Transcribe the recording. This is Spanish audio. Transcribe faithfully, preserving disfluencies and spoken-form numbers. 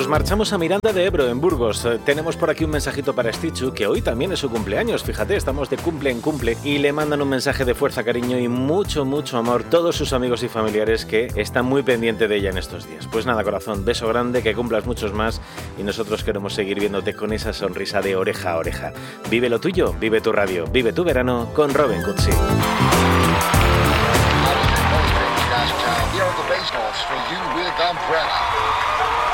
nos marchamos a Miranda de Ebro, en Burgos. Eh, tenemos por aquí un mensajito para Stichu, que hoy también es su cumpleaños. Fíjate, estamos de cumple en cumple. Y le mandan un mensaje de fuerza, cariño y mucho, mucho amor todos sus amigos y familiares que están muy pendientes de ella en estos días. Pues nada, corazón, beso grande, que cumplas muchos más y nosotros queremos seguir viéndote con esa sonrisa de oreja a oreja. Vive lo tuyo, vive tu radio, vive tu verano con Robin Cutsi. Here are the bass notes for you with Umbrella.